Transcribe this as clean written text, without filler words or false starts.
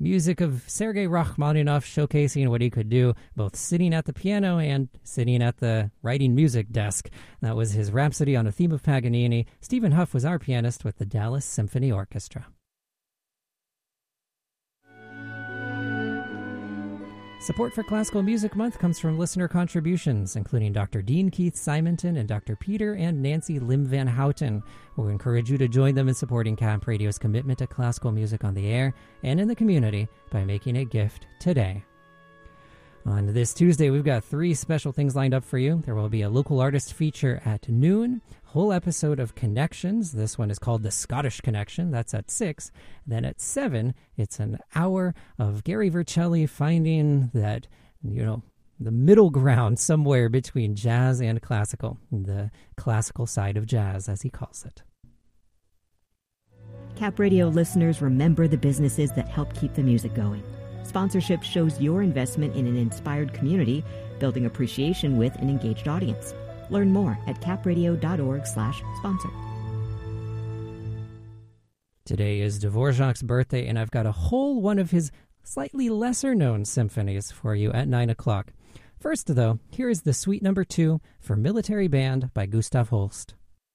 music of Sergei Rachmaninoff showcasing what he could do, both sitting at the piano and sitting at the writing music desk. That was his Rhapsody on a Theme of Paganini. Stephen Huff was our pianist with the Dallas Symphony Orchestra. Support for Classical Music Month comes from listener contributions, including Dr. Dean Keith Simonton and Dr. Peter and Nancy Lim Van Houten. We'll encourage you to join them in supporting Camp Radio's commitment to classical music on the air and in the community by making a gift today. On this Tuesday, we've got 3 special things lined up for you. There will be a local artist feature at noon, whole episode of Connections. This one is called The Scottish Connection. That's at 6. Then at 7, it's an hour of Gary Vercelli finding that, the middle ground somewhere between jazz and classical, the classical side of jazz, as he calls it. Cap Radio listeners, remember the businesses that help keep the music going. Sponsorship shows your investment in an inspired community, building appreciation with an engaged audience. Learn more at capradio.org/sponsor. Today is Dvorak's birthday, and I've got a whole one of his slightly lesser-known symphonies for you at 9 o'clock. First, though, here is the Suite No. 2 for Military Band by Gustav Holst.